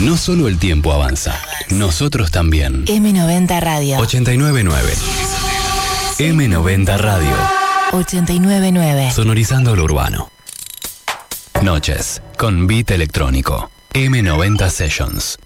No solo el tiempo avanza, nosotros también. M90 Radio. 899. M90 Radio. 899. Sonorizando lo urbano. Noches con beat electrónico. M90 Sessions.